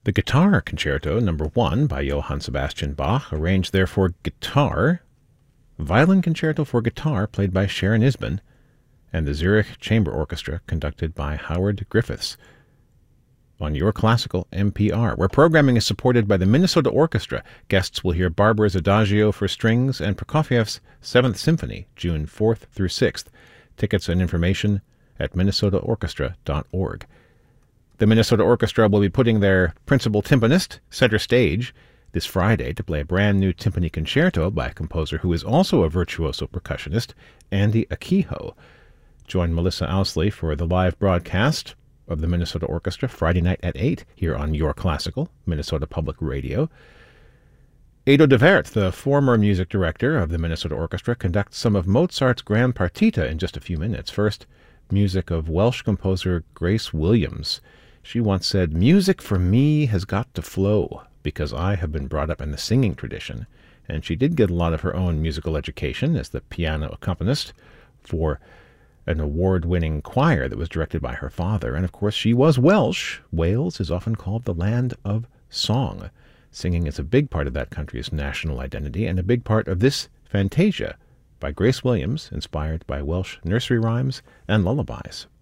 The Guitar Concerto No. 1 by Johann Sebastian Bach, arranged there for guitar, Violin Concerto for Guitar played by Sharon Isbin, and the Zurich Chamber Orchestra conducted by Howard Griffiths. On Your Classical NPR, where programming is supported by the Minnesota Orchestra, guests will hear Barber's Adagio for Strings and Prokofiev's Seventh Symphony, June 4th through 6th. Tickets and information at minnesotaorchestra.org. The Minnesota Orchestra will be putting their principal timpanist center stage this Friday to play a brand new timpani concerto by a composer who is also a virtuoso percussionist, Andy Akiho. Join Melissa Ousley for the live broadcast of the Minnesota Orchestra Friday night at 8 here on Your Classical, Minnesota Public Radio. Edo de Wert, the former music director of the Minnesota Orchestra, conducts some of Mozart's Grand Partita in just a few minutes. First, music of Welsh composer Grace Williams. She once said, "Music for me has got to flow, because I have been brought up in the singing tradition." And she did get a lot of her own musical education as the piano accompanist for an award-winning choir that was directed by her father. And of course, she was Welsh. Wales is often called the land of song. Singing is a big part of that country's national identity and a big part of this Fantasia by Grace Williams, inspired by Welsh nursery rhymes and lullabies.